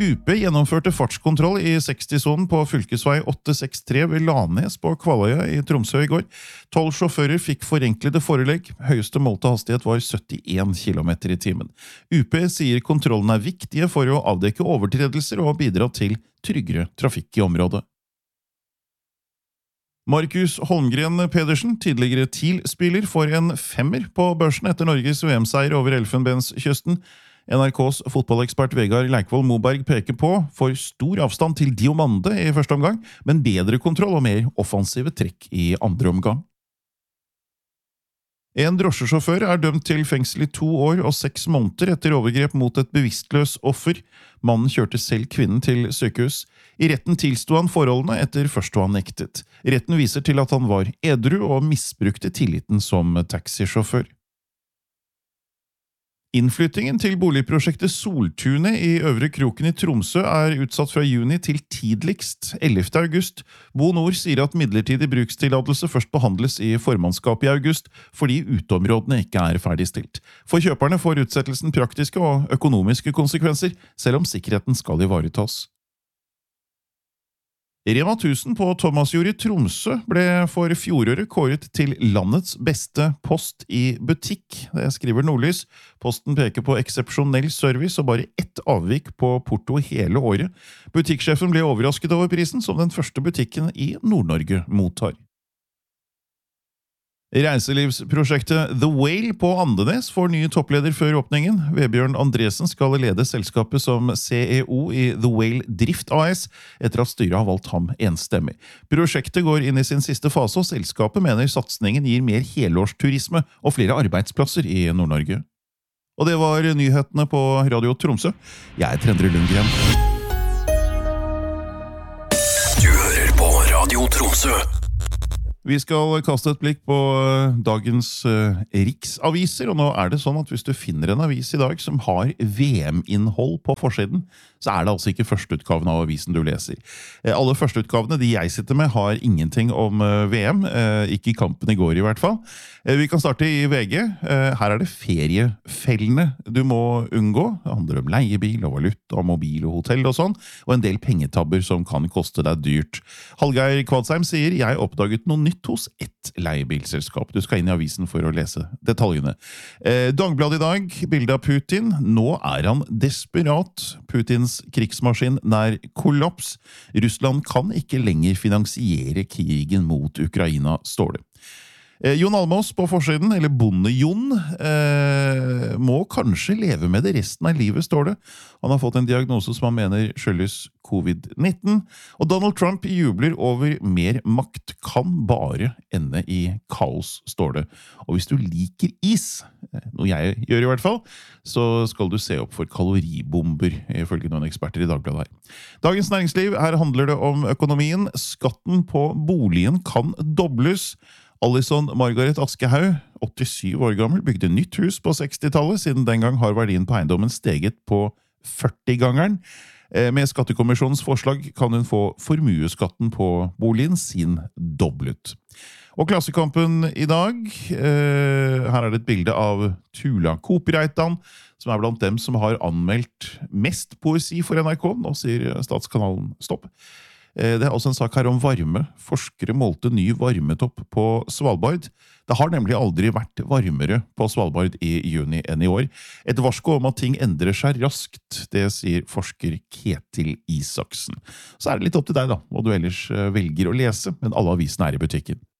UP gjennomførte fartskontroll i 60-sonen på fylkesvei 863 ved Lanes på Kvaløya i Tromsø i går. 12 sjåfører fikk forenklede forelegg. Høyeste målte hastighet var 71 km i timen. UP sier kontrollen er viktige for å avdekke overtredelser og bidra til tryggere trafikk i området. Markus Holmgren Pedersen, tidligere TIL-spiller, får en 5 på børsen etter Norges VM-seier over Elfenbenskysten. NRKs fotballekspert Vegard Leikvoll Moberg peker på for stor avstand til Diomande i første omgang, men bedre kontroll og mer offensive trekk i andre omgang. En drosjesjåfør er dømt til fengsel i 2 år og 6 måneder etter overgrep mot et bevisstløs offer. Mannen kjørte selv kvinnen til sykehus. I retten tilsto han forholdene etter først å ha nektet. Retten viser til at han var edru og misbrukte tilliten som taxisjåfør. Innflyttingen til boligprosjektet Soltunet i Øvre Kroken i Tromsø er utsatt fra juni til tidligst 11. august. Bo Nord sier at midlertidig brukstillatelse først behandles i formannskapet i august, fordi uteområdene ikke er ferdigstilt. For kjøperne får utsettelsen praktiske og økonomiske konsekvenser, selv om sikkerheten skal ivaretas. Rema 1000 på Thomasjord i Tromsø ble for fjoråret kåret til landets beste post i butikk. Det skriver Nordlys. Posten peker på eksepsjonell service og bare ett avvik på porto hele året. Butikksjefen ble overrasket over prisen, som den første butikken i Nord-Norge mottar. Reiselivsprosjektet The Whale på Andenes får ny toppleder før åpningen. Vebjørn Andresen skal lede selskapet som CEO i The Whale Drift AS, etter at styret har valgt ham enstemmig. Prosjektet går inn i sin siste fase, og selskapet mener satsningen gir mer helårsturisme og flere arbeidsplasser i Nord-Norge. Og det var nyhetene på Radio Tromsø. Jeg er Trendre Lundgren. Du hører på Radio Tromsø. Vi skal kaste et blikk på dagens riksaviser, og nå er det sånn at hvis du finner en avis i dag som har VM-innhold på forsiden, så er det altså ikke førsteutgaven av avisen du leser. Alle førsteutgavene, de jeg sitter med, har ingenting om VM, ikke i kampen i går i hvert fall. Vi kan starte i VG. Her er det feriefellene du må unngå. Det handler om leiebil og valuta, mobil og hotell og sånn, og en del pengetabber som kan koste deg dyrt. Hallgeir Kvadsheim sier, jeg oppdaget noe nytt hos ett leiebilselskap. Du skal inn i avisen for å lese detaljene. Dagbladet i dag, bilde av Putin. Nå er han desperat. Putins krigsmaskin nær kollaps. Russland kan ikke lenger finansiere krigen mot Ukraina, står det. Jon Almaas på forsiden, eller Bonde-Jon, må kanskje leve med det resten av livet, står det. Han har fått en diagnose som han mener skyldes covid-19, og Donald Trump jubler over mer makt kan bare ende i kaos, står det. Og hvis du liker is, noe jeg gjør i hvert fall, så skal du se opp for kaloribomber, ifølge noen eksperter i Dagbladet her. Dagens Næringsliv, her handler det om økonomien. Skatten på boligen kan dobles. Alison Margaret Askehaug, 87 år gammel, bygde nytt hus på 60-tallet. Siden den gang har verdien på eiendommen steget på 40-gangeren. Med skattekommisjonens forslag kan hun få formueskatten på boligen sin doblet. Og Klassekampen i dag, her er det et bilde av Tula Koopreitan, som er blant dem som har anmeldt mest poesi for NRK. Nå sier Statskanalen stopp. Det er også en sak her om varme. Forskere målte ny varmetopp på Svalbard. Det har nemlig aldri vært varmere på Svalbard i juni enn i år. Et varsko om at ting endrer seg raskt, det sier forsker Ketil Isaksen. Så er det litt opp til deg da, hva du ellers velger å lese, men alle avisene er i butikken.